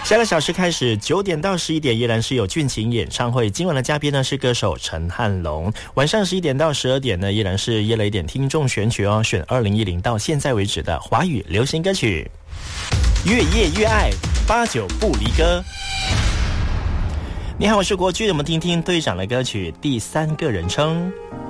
下个小时开始9点到11点依然是有俊琴演唱会，今晚的嘉宾呢是歌手陈汉龙。晚上11点到12点呢依然是耶雷点听众选曲哦，选2010到现在为止的华语流行歌曲。越夜越爱，89不离歌。你好，我是国巨，我们听听队长的歌曲《第三个人称》。